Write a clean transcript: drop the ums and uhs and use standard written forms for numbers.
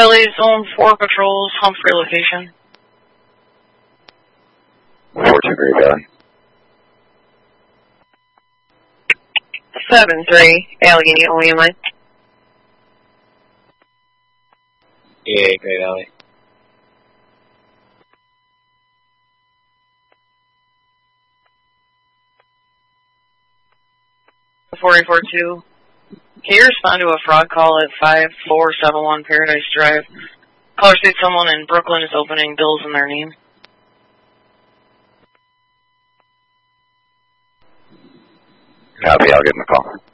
Valley Zone 4 patrols, Humphrey location. 4-2 Great Valley. 7-3, Allegheny, OEMI. EA, Great Valley. 4842. Can you respond to a fraud call at 5471 Paradise Drive? Caller states someone in Brooklyn is opening bills in their name. Copy, I'll give him a call.